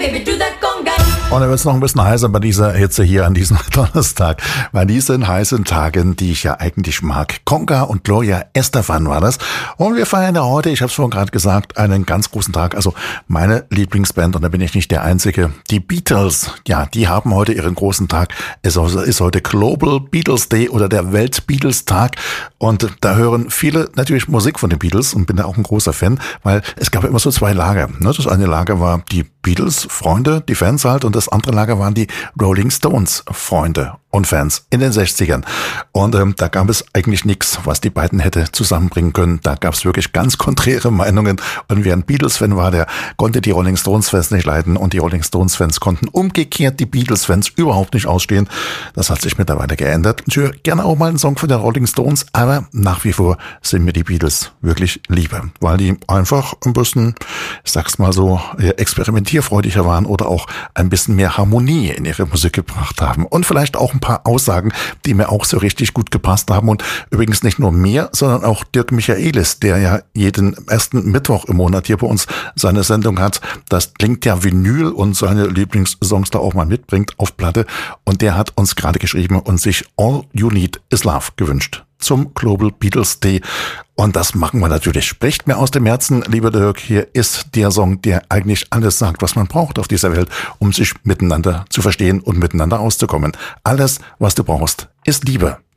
give it to the conga. Und dann wird es noch ein bisschen heißer bei dieser Hitze hier an diesem Donnerstag. Bei diesen heißen Tagen, die ich ja eigentlich mag. Conga und Gloria Estefan war das. Und wir feiern ja heute, ich habe es vorhin gerade gesagt, einen ganz großen Tag. Also meine Lieblingsband, und da bin ich nicht der Einzige, die Beatles. Ja, die haben heute ihren großen Tag. Es ist heute Global Beatles Day oder der Welt-Beatles-Tag. Und da hören viele natürlich Musik von den Beatles und bin da auch ein großer Fan, weil es gab immer so zwei Lager. Das eine Lager war die Beatles-Freunde, die Fans halt, und das andere Lager waren die Rolling Stones-Freunde und Fans in den 60ern. Und da gab es eigentlich nichts, was die beiden hätte zusammenbringen können. Da gab es wirklich ganz konträre Meinungen. Und wer ein Beatles-Fan war, der konnte die Rolling Stones-Fans nicht leiden. Und die Rolling Stones-Fans konnten umgekehrt die Beatles-Fans überhaupt nicht ausstehen. Das hat sich mittlerweile geändert. Ich höre gerne auch mal einen Song von den Rolling Stones, aber nach wie vor sind mir die Beatles wirklich lieber, weil die einfach ein bisschen, ich sag's mal so, experimentierfreudiger waren oder auch ein bisschen mehr Harmonie in ihre Musik gebracht haben. Und vielleicht auch ein paar Aussagen, die mir auch so richtig gut gepasst haben. Und übrigens nicht nur mir, sondern auch Dirk Michaelis, der ja jeden ersten Mittwoch im Monat hier bei uns seine Sendung hat. Das klingt ja Vinyl und seine Lieblingssongs da auch mal mitbringt auf Platte. Und der hat uns gerade geschrieben und sich All You Need Is Love gewünscht zum Global Beatles Day. Und das machen wir natürlich. Spricht mir aus dem Herzen, lieber Dirk, hier ist der Song, der eigentlich alles sagt, was man braucht auf dieser Welt, um sich miteinander zu verstehen und miteinander auszukommen. Alles, was du brauchst, ist Liebe.